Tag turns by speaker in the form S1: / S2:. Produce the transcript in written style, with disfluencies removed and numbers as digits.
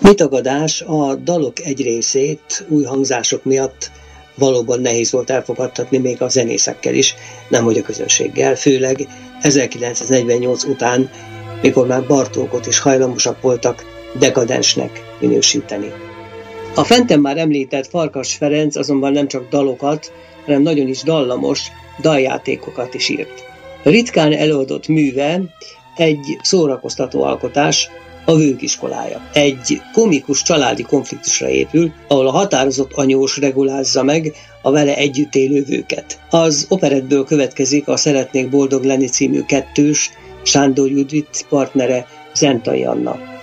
S1: Mitagadás, a dalok egy részét új hangzások miatt valóban nehéz volt elfogadtatni még a zenészekkel is, nemhogy a közönséggel, főleg 1948 után, mikor már Bartókot is hajlamosak voltak dekadensnek minősíteni. A fenten már említett Farkas Ferenc azonban nem csak dalokat, hanem nagyon is dallamos daljátékokat is írt. Ritkán előadott műve egy szórakoztató alkotás, a Vők iskolája. Egy komikus családi konfliktusra épül, ahol a határozott anyós regulázza meg a vele együtt élő vőket. Az operettből következik a Szeretnék boldog lenni című kettős, Sándor Judit partnere Zentai Anna.